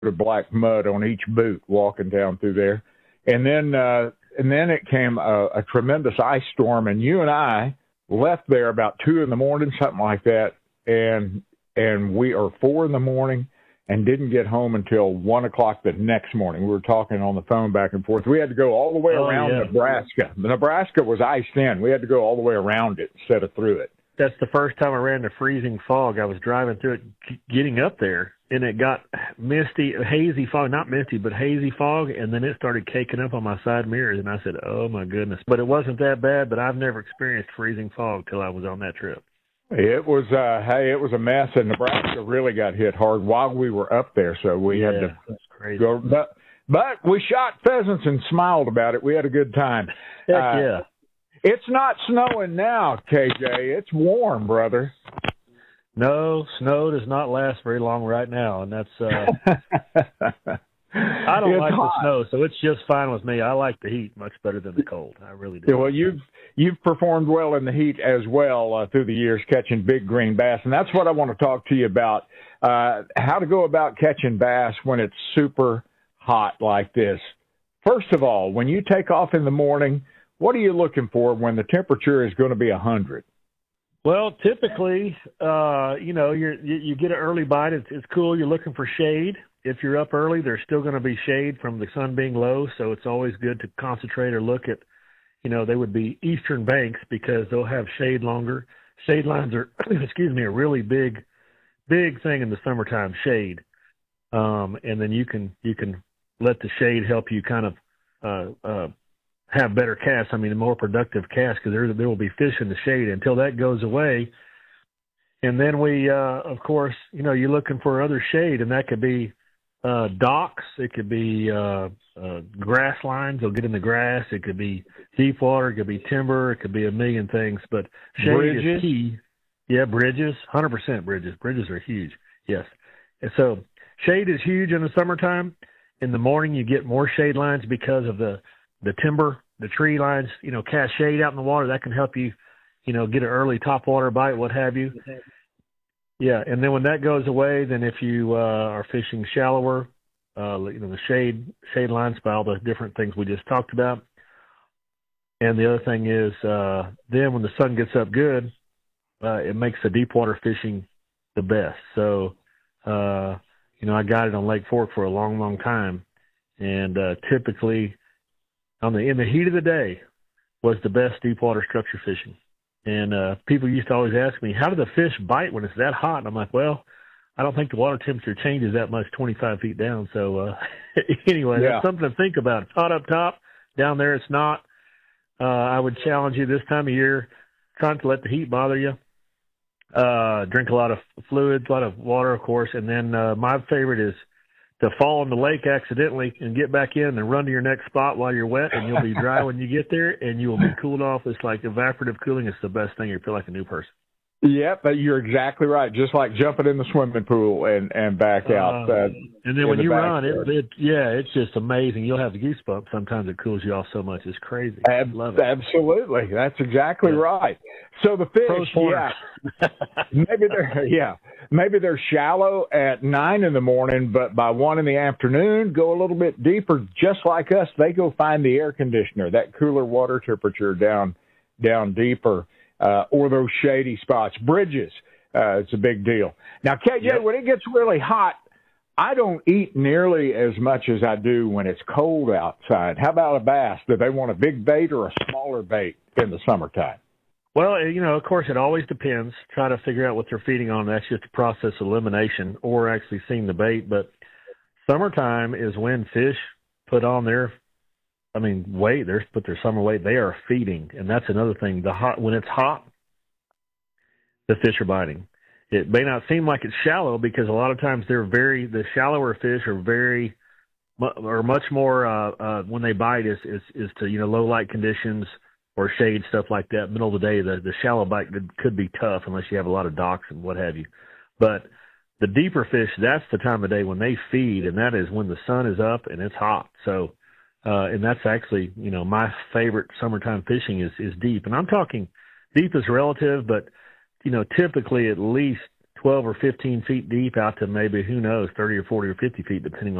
of black mud on each boot walking down through there. And then it came a tremendous ice storm, and you and I left there about 2 in the morning, something like that, and we are 4 in the morning and didn't get home until 1 o'clock the next morning. We were talking on the phone back and forth. We had to go all the way around Nebraska. Nebraska was iced in. We had to go all the way around it instead of through it. That's the first time I ran the freezing fog. I was driving through it, getting up there, and it got misty, hazy fog, not misty, but hazy fog, and then it started caking up on my side mirrors, and I said, oh, my goodness. But it wasn't that bad, but I've never experienced freezing fog till I was on that trip. It was, it was a mess, and Nebraska really got hit hard while we were up there, so we had to go. But we shot pheasants and smiled about it. We had a good time. Heck yeah. It's not snowing now, KJ. It's warm, brother. No, snow does not last very long right now, and that's I don't like the snow, so it's just fine with me. I like the heat much better than the cold. I really do. Yeah, well, you've performed well in the heat as well through the years, catching big green bass, and that's what I want to talk to you about, how to go about catching bass when it's super hot like this. First of all, when you take off in the morning, what are you looking for when the temperature is going to be 100? Well, typically, you get an early bite. It's cool. You're looking for shade. If you're up early, there's still going to be shade from the sun being low, so it's always good to concentrate or look at, they would be eastern banks because they'll have shade longer. Shade lines are, a really big thing in the summertime, shade. And then you can let the shade help you kind of have better casts. More productive casts, because there will be fish in the shade until that goes away. And then we, of course, you're looking for other shade, and that could be docks. It could be grass lines. They'll get in the grass. It could be deep water. It could be timber. It could be a million things. But shade is key. Yeah, bridges, 100% bridges. Bridges are huge. Yes. And so shade is huge in the summertime. In the morning, you get more shade lines because of the timber, the tree lines, cast shade out in the water. That can help you, get an early top water bite, what have you. Yeah, and then when that goes away, then if you are fishing shallower, the shade lines by all the different things we just talked about. And the other thing is then when the sun gets up good, it makes the deep water fishing the best. So, I guided on Lake Fork for a long, long time, and typically in the heat of the day was the best deep water structure fishing. And people used to always ask me, how do the fish bite when it's that hot? And I'm like, well, I don't think the water temperature changes that much 25 feet down. So anyway, that's something to think about. It's hot up top. Down there it's not. I would challenge you this time of year, trying to let the heat bother you. Drink a lot of fluids, a lot of water, of course. And then my favorite is to fall in the lake accidentally and get back in and run to your next spot while you're wet, and you'll be dry when you get there, and you will be cooled off. It's like evaporative cooling. It's the best thing. You feel like a new person. Yeah, but you're exactly right. Just like jumping in the swimming pool and back out. And then when you run, it's just amazing. You'll have the goosebumps. Sometimes it cools you off so much. It's crazy. Love it. Absolutely. That's exactly right. So the fish, maybe they're shallow at 9 in the morning, but by 1 in the afternoon, go a little bit deeper. Just like us, they go find the air conditioner, that cooler water temperature down deeper. Or those shady spots. Bridges, it's a big deal. Now, KJ, when it gets really hot, I don't eat nearly as much as I do when it's cold outside. How about a bass? Do they want a big bait or a smaller bait in the summertime? Well, of course, it always depends. Try to figure out what they're feeding on. That's just a process of elimination or actually seeing the bait. But summertime is when fish put on their weight, put their summer weight, they are feeding. And that's another thing. When it's hot, the fish are biting. It may not seem like it's shallow because a lot of times the shallower fish are much more, when they bite is to, low light conditions or shade, stuff like that. Middle of the day, the shallow bite could be tough unless you have a lot of docks and what have you. But the deeper fish, that's the time of day when they feed, and that is when the sun is up and it's hot. So, and that's actually, my favorite summertime fishing is deep. And I'm talking deep is relative, but, typically at least 12 or 15 feet deep out to maybe, who knows, 30 or 40 or 50 feet, depending